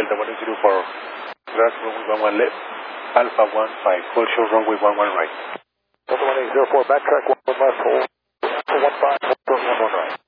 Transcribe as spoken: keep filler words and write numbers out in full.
Delta one zero for grass runway one one left, Alpha one five, call show runway one one right. Delta one eight zero four, backtrack one one left, hold one five, hold one one right.